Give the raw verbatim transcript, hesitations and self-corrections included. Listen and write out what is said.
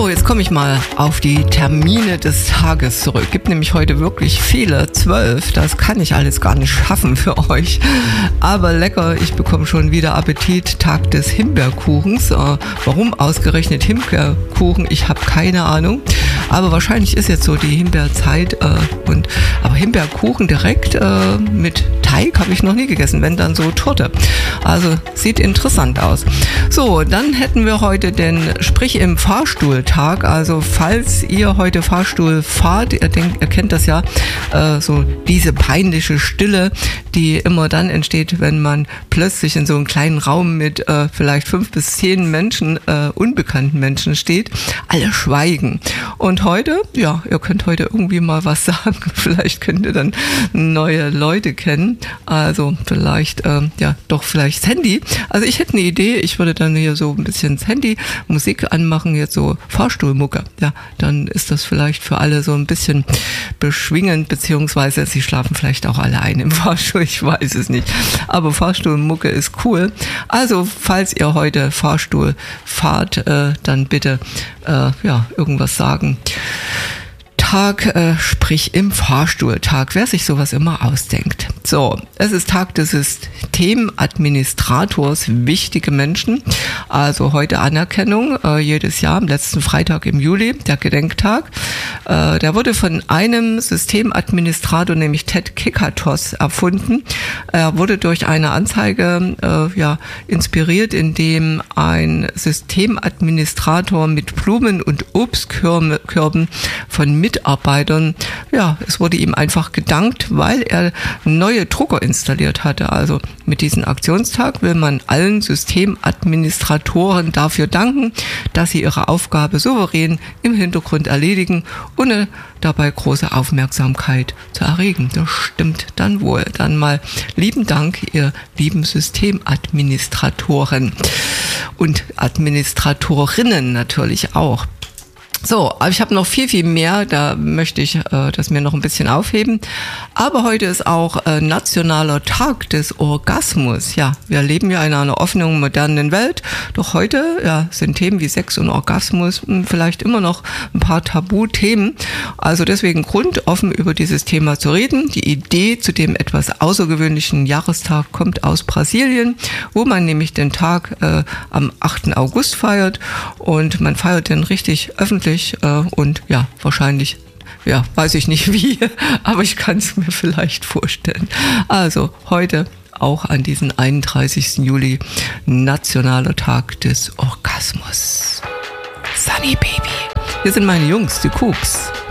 So, jetzt komme ich mal auf die Termine des Tages zurück. Gibt nämlich heute wirklich viele, zwölf. Das kann ich alles gar nicht schaffen für euch. Aber lecker, ich bekomme schon wieder Appetit. Tag des Himbeerkuchens. Äh, warum ausgerechnet Himbeerkuchen? Ich habe keine Ahnung. Aber wahrscheinlich ist jetzt so die Himbeerzeit. Äh, und, aber Himbeerkuchen direkt äh, mit Teig habe ich noch nie gegessen, wenn dann so Torte. Also sieht interessant aus. So, dann hätten wir heute den Sprich im Fahrstuhltag. Also falls ihr heute Fahrstuhl fahrt, ihr denkt, ihr kennt das ja, äh, so diese peinliche Stille, die immer dann entsteht, wenn man plötzlich in so einem kleinen Raum mit äh, vielleicht fünf bis zehn Menschen, äh, unbekannten Menschen steht. Alle schweigen. Und heute, ja, ihr könnt heute irgendwie mal was sagen. Vielleicht könnt ihr dann neue Leute kennen. Also vielleicht, äh, ja, doch vielleicht das Handy. Also ich hätte eine Idee, ich würde dann hier so ein bisschen das Handy, Musik anmachen, jetzt so Fahrstuhlmucke. Ja, dann ist das vielleicht für alle so ein bisschen beschwingend, beziehungsweise sie schlafen vielleicht auch alle ein im Fahrstuhl, ich weiß es nicht. Aber Fahrstuhlmucke ist cool. Also falls ihr heute Fahrstuhl fahrt, äh, dann bitte äh, ja, irgendwas sagen. Tag, äh, sprich im Fahrstuhltag, wer sich sowas immer ausdenkt. So, es ist Tag des Systemadministrators, wichtige Menschen. Also heute Anerkennung, äh, jedes Jahr am letzten Freitag im Juli, der Gedenktag. Äh, der wurde von einem Systemadministrator, nämlich Ted Kikatos, erfunden. Er wurde durch eine Anzeige äh, ja, inspiriert, in dem ein Systemadministrator mit Blumen- und Obstkörben von Mitarbeitern, ja, es wurde ihm einfach gedankt, weil er neue Drucker installiert hatte. Also mit diesem Aktionstag will man allen Systemadministratoren dafür danken, dass sie ihre Aufgabe souverän im Hintergrund erledigen, ohne dabei große Aufmerksamkeit zu erregen. Das stimmt dann wohl. Dann mal lieben Dank, ihr lieben Systemadministratoren und Administratorinnen natürlich auch. So, aber ich habe noch viel, viel mehr, da möchte ich äh, das mir noch ein bisschen aufheben. Aber heute ist auch äh, nationaler Tag des Orgasmus. Ja, wir leben ja in einer offenen, modernen Welt, doch heute ja, sind Themen wie Sex und Orgasmus mh, vielleicht immer noch ein paar Tabuthemen. Also deswegen Grund, offen über dieses Thema zu reden. Die Idee zu dem etwas außergewöhnlichen Jahrestag kommt aus Brasilien, wo man nämlich den Tag äh, am achten August feiert und man feiert den richtig öffentlich. Und ja, wahrscheinlich, ja, weiß ich nicht wie, aber ich kann es mir vielleicht vorstellen. Also heute auch an diesem einunddreißigsten Juli, nationaler Tag des Orgasmus. Sunny Baby. Hier sind meine Jungs, die Cooks.